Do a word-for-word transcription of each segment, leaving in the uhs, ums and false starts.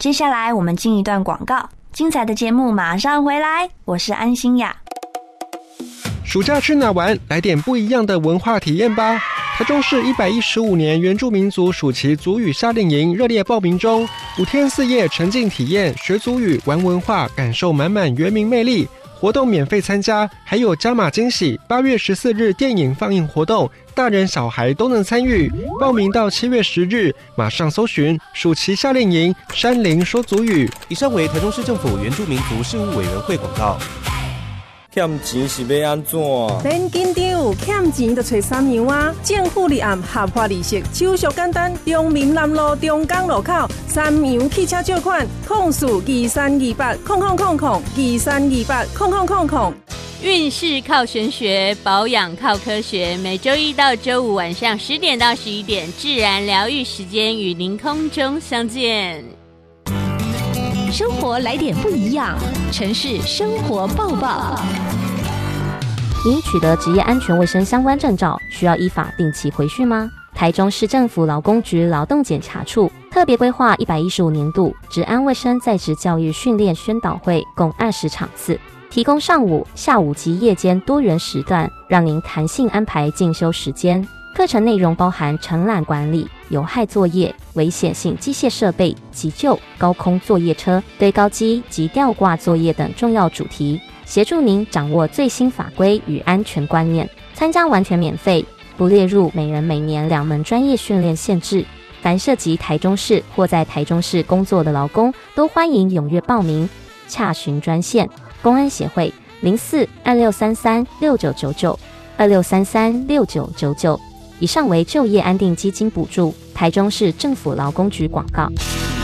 接下来我们进一段广告，精彩的节目马上回来，我是安心雅。 暑假去哪玩？来点不一样的文化体验吧！台中市一百一十五年原住民族暑期族语夏令营热烈报名中，五天四夜沉浸体验，学族语、玩文化，感受满满原民魅力。活动免费参加，还有加码惊喜！八月十四日电影放映活动，大人小孩都能参与。报名到七月十日，马上搜寻暑期夏令营山林说族语。 以上为台中市政府原住民族事务委员会广告。 欠钱是要安怎？ 免紧张，欠钱就找三样啊！政府立案合法利息，手续简单。中民南路中港路口三洋汽车借款，控诉二三二八空空空空二三二八空空空空。 运势靠玄学，保养靠科学。每周一到周五晚上十点到十一点，自然疗愈时间与您空中相见。 生活来点不一样，城市生活报报。 你取得职业安全卫生相关证照，需要依法定期回训吗？台中市政府劳工局劳动检查处特别规划一百一十五年度职安卫生在职教育训练宣导会，共二十场次，提供上午、下午及夜间多元时段，让您弹性安排进修时间。课程内容包含承揽管理、有害作业、危险性机械设备、急救、高空作业车、堆高机及吊挂作业等重要主题，协助您掌握最新法规与安全观念。参加完全免费，不列入每人每年两门专业训练限制。凡涉及台中市或在台中市工作的劳工，都欢迎踊跃报名。洽询专线：公安协会零四二六三三六九九九二六三三六九九九。以上为就业安定基金补助，台中市政府劳工局广告。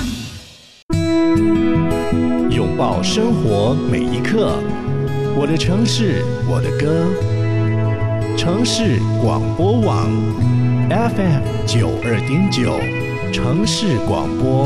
拥抱生活每一刻，我的城市，我的歌。城市广播网 F M 九二点九，城市广播。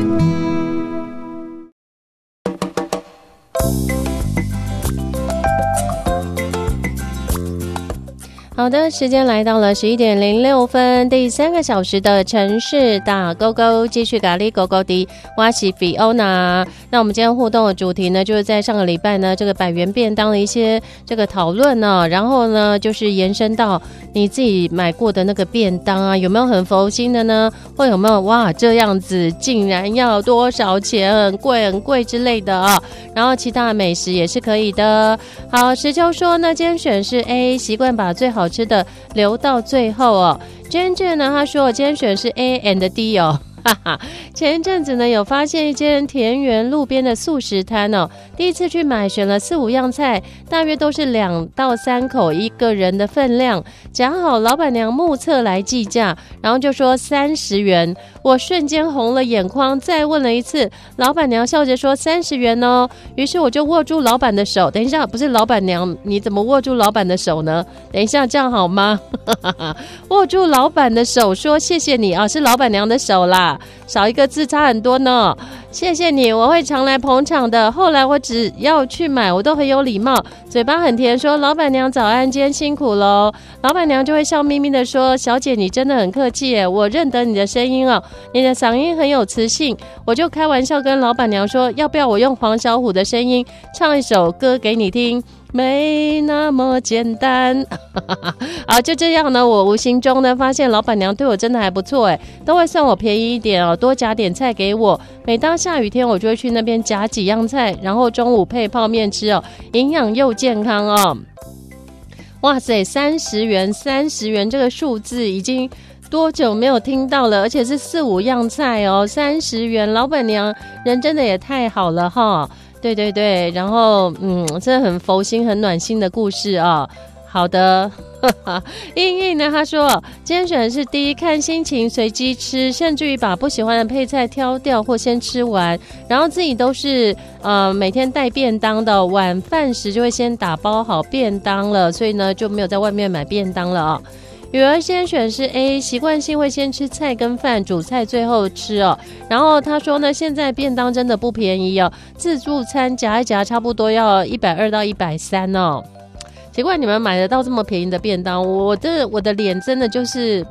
好的，时间来到了十一点零六分，第三个小时的城市打勾勾，继续咖喱勾勾的我是 Fiona。那我们今天互动的主题呢，就是在上个礼拜呢，这个百元便当的一些这个讨论呢，然后呢，就是延伸到你自己买过的那个便当啊，有没有很佛心的呢？或有没有哇这样子竟然要多少钱，很贵很贵之类的啊？然后其他的美食也是可以的。好，石秋说呢，今天选是 A， 习惯把最好吃的留到最后哦。娟娟呢，她说我今天选是 A and D 哦。哈哈，前一阵子呢有发现一间田园路边的素食摊哦，第一次去买，选了四五样菜，大约都是两到三口一个人的分量，夹好，老板娘目测来计价，然后就说三十元，我瞬间红了眼眶，再问了一次，老板娘笑着说三十元哦，于是我就握住老板的手，等一下，不是老板娘，你怎么握住老板的手呢？等一下，这样好吗？握住老板的手说谢谢你啊，是老板娘的手啦，少一个字差很多呢，谢谢你，我会常来捧场的。后来我只要去买，我都很有礼貌，嘴巴很甜，说老板娘早安，今天辛苦咯。老板娘就会笑眯眯的说，小姐你真的很客气耶，我认得你的声音哦，你的嗓音很有磁性。我就开玩笑跟老板娘说，要不要我用黄小琥的声音唱一首歌给你听，没那么简单。好，就这样呢，我无形中呢发现老板娘对我真的还不错哎，都会算我便宜一点哦，多夹点菜给我。每当下雨天，我就会去那边夹几样菜，然后中午配泡面吃哦，营养又健康哦。哇塞，三十元，三十元这个数字已经多久没有听到了？而且是四五样菜哦，三十元，老板娘人真的也太好了哈。对对对，然后嗯，真的很佛心、很暖心的故事啊。好的，英英呢？他说今天选的是第一，看心情随机吃，甚至于把不喜欢的配菜挑掉或先吃完，然后自己都是呃每天带便当的，晚饭时就会先打包好便当了，所以呢就没有在外面买便当了啊。女儿先选是 A， 习惯性会先吃菜跟饭，主菜最后吃哦。然后她说呢，现在便当真的不便宜哦，自助餐夹一夹差不多要一百二到一百三哦。奇怪，你们买得到这么便宜的便当？我的我的脸真的就是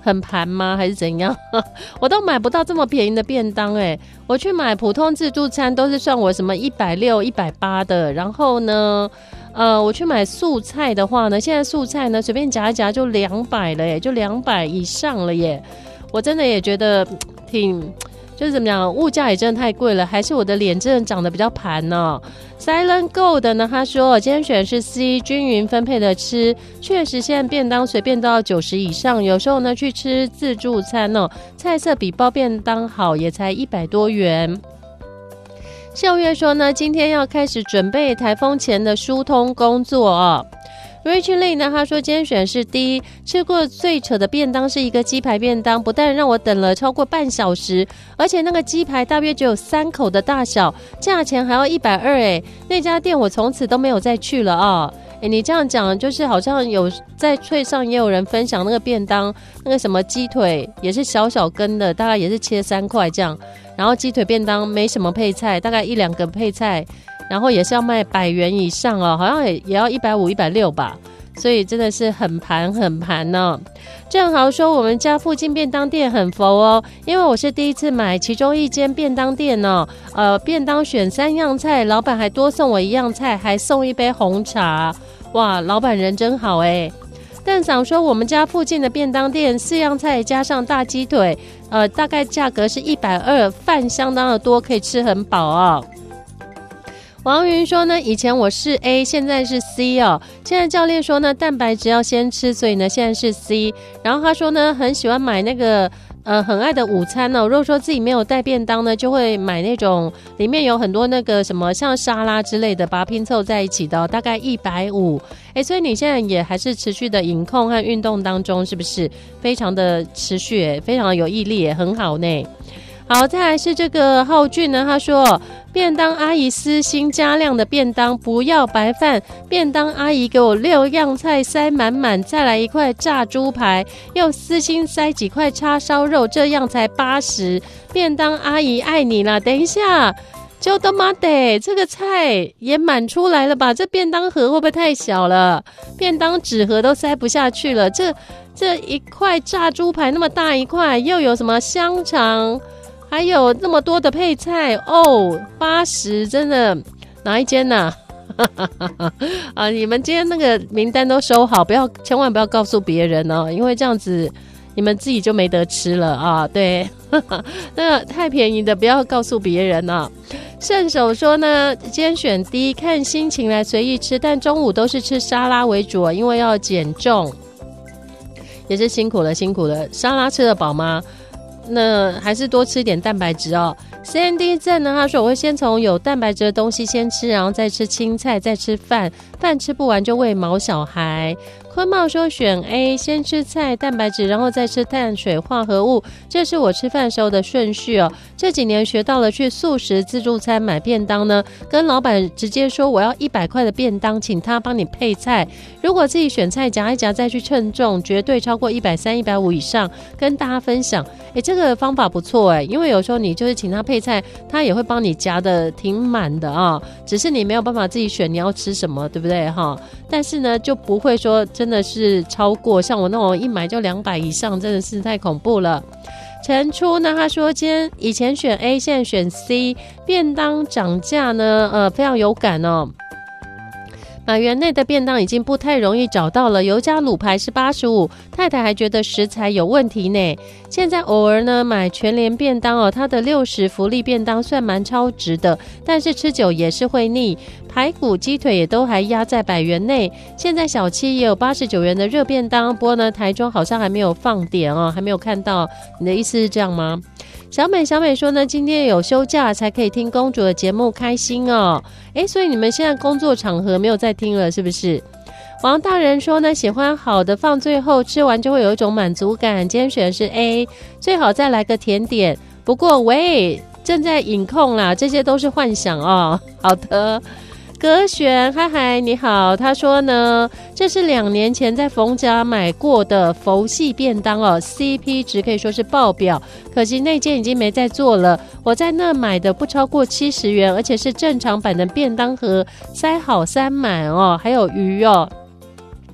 很盘吗？还是怎样？我都买不到这么便宜的便当哎！我去买普通自助餐都是算我什么一百六、一百八的，然后呢，呃，我去买素菜的话呢，现在素菜呢随便夹一夹就两百了耶，就两百以上了耶！我真的也觉得挺。就是怎么讲，物价也真的太贵了，还是我的脸真的长得比较盘呢、哦、？Silent Gold 呢，他说今天选的是 C， 均匀分配的吃，确实现在便当随便都要九十以上，有时候呢去吃自助餐哦，菜色比包便当好，也才一百多元。秀月说呢，今天要开始准备台风前的疏通工作哦。Rachel Lee 呢，他说今天选是 D， 吃过最扯的便当是一个鸡排便当，不但让我等了超过半小时，而且那个鸡排大约只有三口的大小，价钱还要一百二十哎，那家店我从此都没有再去了啊、哦！哎，你这样讲就是好像有在脆上也有人分享那个便当，那个什么鸡腿也是小小根的，大概也是切三块这样，然后鸡腿便当没什么配菜，大概一两个配菜。然后也是要卖百元以上哦，好像也也要一百五、一百六吧，所以真的是很盘很盘呢、哦。正好说我们家附近便当店很佛哦，因为我是第一次买其中一间便当店哦，呃，便当选三样菜，老板还多送我一样菜，还送一杯红茶，哇，老板人真好哎。蛋嫂说我们家附近的便当店四样菜加上大鸡腿，呃，大概价格是一百二，饭相当的多，可以吃很饱哦。王云说呢，以前我是 A， 现在是 C 哦。现在教练说呢，蛋白质要先吃，所以呢现在是 C。然后他说呢，很喜欢买那个呃很爱的午餐哦。如果说自己没有带便当呢，就会买那种里面有很多那个什么像沙拉之类的，把它拼凑在一起的、哦，大概一百五。哎，所以你现在也还是持续的饮控和运动当中，是不是？非常的持续，非常的有毅力，很好呢。好，再来是这个浩俊呢，他说便当阿姨私心加量的便当，不要白饭，便当阿姨给我六样菜塞满满，再来一块炸猪排，又私心塞几块叉烧肉，这样才八十。便当阿姨爱你啦！等一下，就他妈的这个菜也满出来了吧？这便当盒会不会太小了？便当纸盒都塞不下去了。这这一块炸猪排那么大一块，又有什么香肠？还有那么多的配菜哦，八十真的哪一间呢、啊？啊，你们今天那个名单都收好，不要千万不要告诉别人哦，因为这样子你们自己就没得吃了啊。对，那个太便宜的不要告诉别人啊。圣手说呢，今天选 D， 看心情来随意吃，但中午都是吃沙拉为主，因为要减重，也是辛苦了辛苦了。沙拉吃得饱吗？那还是多吃一点蛋白质哦。C N D 正呢，他说我会先从有蛋白质的东西先吃，然后再吃青菜，再吃饭，饭吃不完就喂毛小孩。坤茂说选 A， 先吃菜蛋白质，然后再吃碳水化合物，这是我吃饭时候的顺序哦。这几年学到了去素食自助餐买便当呢，跟老板直接说我要一百块的便当，请他帮你配菜。如果自己选菜夹一夹再去称重，绝对超过一百三、一百五以上，跟大家分享。诶，这个方法不错诶，因为有时候你就是请他配菜，他也会帮你夹的挺满的啊、哦，只是你没有办法自己选你要吃什么，对不对哈？但是呢，就不会说真的是超过像我那种一买就两百以上，真的是太恐怖了。陈初呢，他说今天以前选 A， 现在选 C， 便当涨价呢，呃，非常有感哦。买园内的便当已经不太容易找到了，油加卤排是八十五，太太还觉得食材有问题呢。现在偶尔呢买全联便当哦，它的六十福利便当算蛮超值的，但是吃久也是会腻。排骨、鸡腿也都还压在百元内。现在小七也有八十九元的热便当，不过呢台中好像还没有放点哦，还没有看到。你的意思是这样吗？小美小美说呢，今天有休假才可以听公主的节目，开心哦。诶，所以你们现在工作场合没有在听了是不是？王大人说呢，喜欢好的放最后，吃完就会有一种满足感。今天选的是 A， 最好再来个甜点。不过喂，正在饮控啦，这些都是幻想哦。好的。格璇，嗨嗨，你好。他说呢，这是两年前在逢甲买过的佛系便当哦 ，C P 值可以说是爆表。可惜那间已经没在做了。我在那买的不超过七十元，而且是正常版的便当盒，塞好塞满哦，还有鱼哦。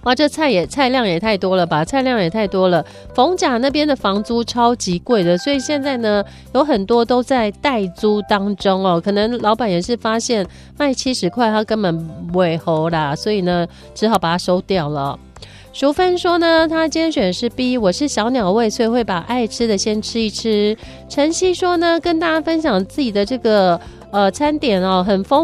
哇，这菜也菜量也太多了吧，菜量也太多了。逢甲那边的房租超级贵的，所以现在呢有很多都在代租当中哦。可能老板也是发现卖七十块他根本不会吼啦，所以呢只好把它收掉了。淑芬说呢，他今天选的是 B， 我是小鸟胃，所以会把爱吃的先吃一吃。晨曦说呢，跟大家分享自己的这个呃餐点哦，很丰